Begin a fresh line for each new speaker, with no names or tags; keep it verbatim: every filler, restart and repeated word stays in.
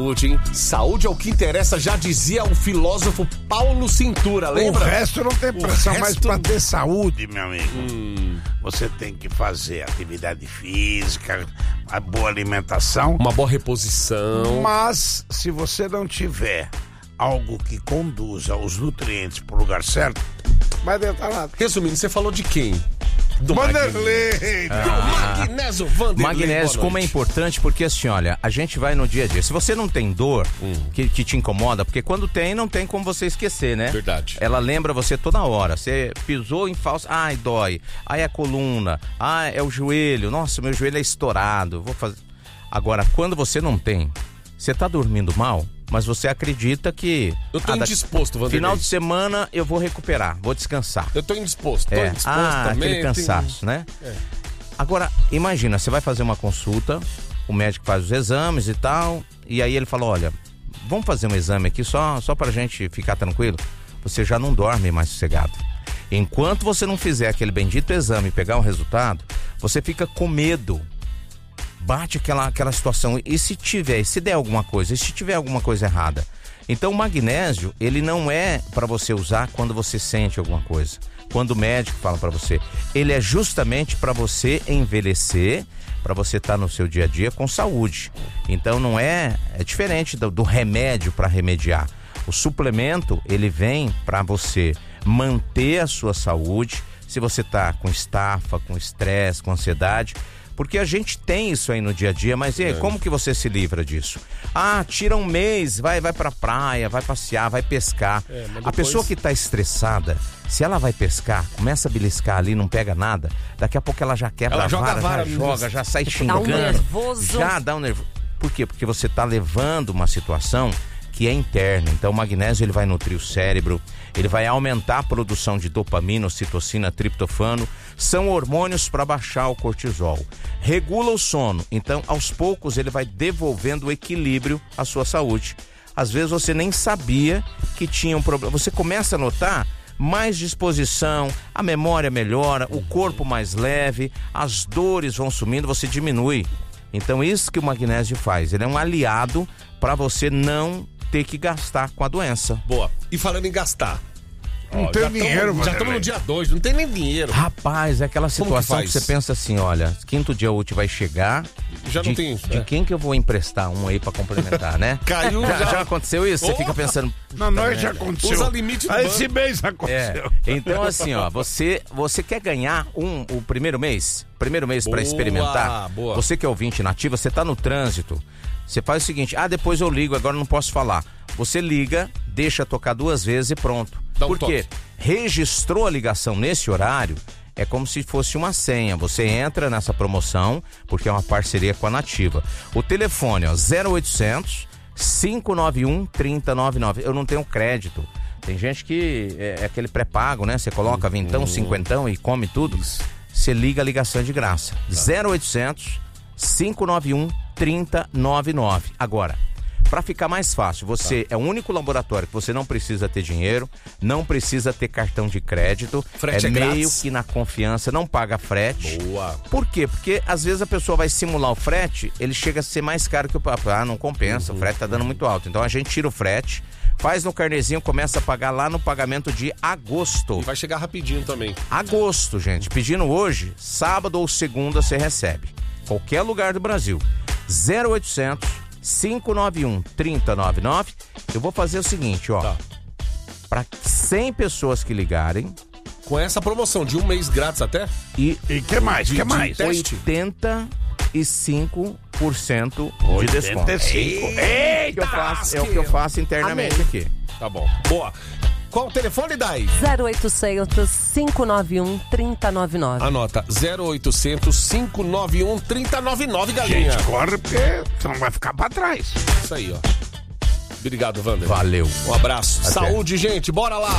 Hein? Saúde é o que interessa, já dizia o filósofo Paulo Cintura, lembra?
O resto não tem pressão,
resto...
mas pra ter saúde, meu amigo,
hum.
você tem que fazer atividade física, uma boa alimentação.
Uma boa reposição.
Mas se você não tiver algo que conduza os nutrientes pro lugar certo, vai deitar lá.
Resumindo, você falou de quem?
Do Vanderlei.
Ah. Do Magnésio Vanderlei.
Magnésio, como é importante, porque assim, olha, a gente vai no dia a dia. Se você não tem dor hum. que, que te incomoda, porque quando tem, não tem como você esquecer, né?
Verdade.
Ela lembra você toda hora. Você pisou em falso, ai, dói. Ai, a coluna. Ai, é o joelho. Nossa, meu joelho é estourado. Vou fazer. Agora, quando você não tem, você tá dormindo mal, mas você acredita que...
Eu tô ah, indisposto, Vanderlei.
Final de semana eu vou recuperar, vou descansar.
Eu tô indisposto, tô
é.
indisposto
ah,
também.
aquele cansaço,
tenho...
né? É. Agora, imagina, você vai fazer uma consulta, o médico faz os exames e tal, e aí ele fala, olha, vamos fazer um exame aqui só, só pra gente ficar tranquilo. Você já não dorme mais sossegado. Enquanto você não fizer aquele bendito exame e pegar um resultado, você fica com medo. Bate aquela, aquela situação, e se tiver, e se der alguma coisa, e se tiver alguma coisa errada. Então o magnésio, ele não é para você usar quando você sente alguma coisa, quando o médico fala para você. Ele é justamente para você envelhecer, para você estar tá no seu dia a dia com saúde. Então não é, é diferente do, do remédio para remediar. O suplemento, ele vem para você manter a sua saúde, se você tá com estafa, com estresse, com ansiedade. Porque a gente tem isso aí no dia a dia, mas e aí, como que você se livra disso? Ah, tira um mês, vai, vai pra praia, vai passear, vai pescar. É, depois... A pessoa que tá estressada, se ela vai pescar, começa a beliscar ali, não pega nada, daqui a pouco ela já quebra ela a vara, a vara, já joga, já sai xingando. Dá um nervoso. Já dá um nervoso. Por quê? Porque você tá levando uma situação que é interna. Então o magnésio, ele vai nutrir o cérebro, ele vai aumentar a produção de dopamina, ocitocina, triptofano, são hormônios para baixar o cortisol, regula o sono, então aos poucos ele vai devolvendo o equilíbrio à sua saúde. Às vezes você nem sabia que tinha um problema, você começa a notar mais disposição, a memória melhora, o corpo mais leve, as dores vão sumindo, você diminui. Então isso que o magnésio faz, ele é um aliado para você não ter que gastar com a doença.
Boa. E falando em gastar,
não tem dinheiro,
Já estamos no dia dois, não tem nem dinheiro.
Rapaz, é aquela situação que, que você pensa assim, olha, quinto dia útil vai chegar.
Já
de,
não tem.
De
é.
quem que eu vou emprestar um aí pra complementar, né?
Caiu
já.
Já,
já aconteceu isso? Você
Opa!
fica pensando.
Na nós já aconteceu.
Usa limite do
banco. Esse mês aconteceu.
É. Então assim, ó, você, você quer ganhar um, o primeiro mês? Primeiro mês pra experimentar?
Boa.
Você que é ouvinte nativa, você tá no trânsito. Você faz o seguinte, ah, depois eu ligo, agora não posso falar. Você liga, deixa tocar duas vezes e pronto.
Dá um
Por quê?
toque.
Registrou a ligação nesse horário, é como se fosse uma senha. Você entra nessa promoção, porque é uma parceria com a Nativa. O telefone, ó, zero oitocentos, cinco nove um, três zero nove nove. Eu não tenho crédito. Tem gente que é, é aquele pré-pago, né? Você coloca vintão, cinquentão e come tudo. Você liga a ligação de graça. Tá. zero oitocentos, cinco nove um, três zero nove nove. Agora, para ficar mais fácil, você tá. é o único laboratório que você não precisa ter dinheiro, não precisa ter cartão de crédito,
frete
é,
é
meio
grátis.
que na confiança, não paga frete.
Boa.
Por quê? Porque às vezes a pessoa vai simular o frete, ele chega a ser mais caro que o papo. Ah, não compensa, uhum. o frete tá dando muito alto. Então a gente tira o frete, faz no carnezinho, começa a pagar lá no pagamento de agosto.
E vai chegar rapidinho também.
Agosto, gente. Pedindo hoje, sábado ou segunda você recebe. Qualquer lugar do Brasil. zero oitocentos, cinco nove um, três zero nove nove. Eu vou fazer o seguinte, ó. Tá. Para cem pessoas que ligarem.
Com essa promoção de um mês grátis até?
E
o que mais?
De,
que mais?
oitenta e cinco por cento de desconto.
oitenta e cinco por cento.
É, é, que eu faço, é o que eu faço internamente Amém. aqui.
Tá bom. Boa. Qual o telefone, Dai?
zero oitocentos, cinco nove um, três zero nove nove.
Anota, zero oitocentos, cinco nove um, três zero nove nove, galinha.
Gente, corre porque você não vai ficar pra trás.
Isso aí, ó. Obrigado, Wander.
Valeu.
Um abraço.
Até.
Saúde, gente. Bora lá.